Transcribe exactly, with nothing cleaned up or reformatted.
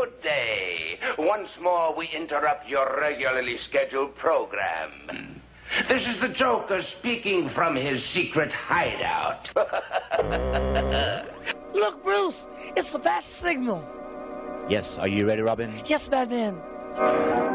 good day. Once more, we interrupt your regularly scheduled program. This is the Joker speaking from his secret hideout. Look, Bruce, it's the bat signal. Yes, are you ready, Robin? Yes, Batman.